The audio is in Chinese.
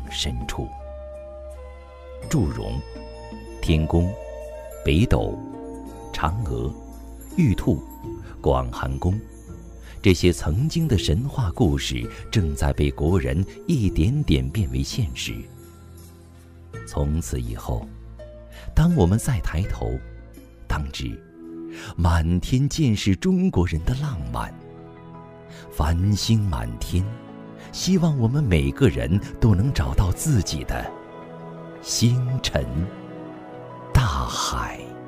深处。祝融、天宫、北斗、嫦娥、玉兔、广寒宫，这些曾经的神话故事正在被国人一点点变为现实。从此以后，当我们再抬头，当知满天尽是中国人的浪漫。繁星满天，希望我们每个人都能找到自己的星辰大海。